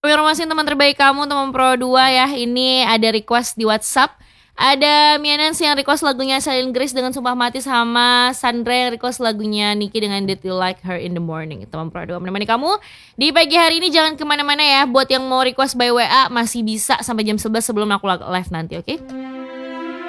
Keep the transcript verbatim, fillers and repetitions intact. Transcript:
Konfirmasi teman terbaik kamu, teman Pro dua ya. Ini ada request di WhatsApp. Ada Mianans yang request lagunya Celine Grace dengan Sumpah Mati, sama Sandra yang request lagunya Niki dengan Did You Like Her in the Morning. Teman Pro dua menemani kamu di pagi hari ini. Jangan kemana-mana ya. Buat yang mau request by W A masih bisa sampai jam sebelas sebelum aku live nanti, oke? Okay?